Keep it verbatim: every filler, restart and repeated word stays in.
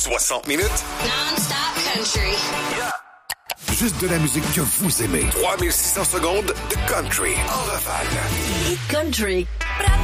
soixante minutes. Non-stop country. Yeah. Juste de la musique que vous aimez. trois mille six cents secondes de country en rafale. Country.